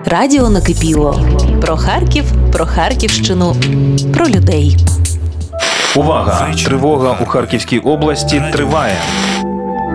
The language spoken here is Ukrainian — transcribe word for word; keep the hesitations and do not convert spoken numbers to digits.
Радіо накипіло. Про Харків, про Харківщину, про людей. Увага! Тривога у Харківській області триває.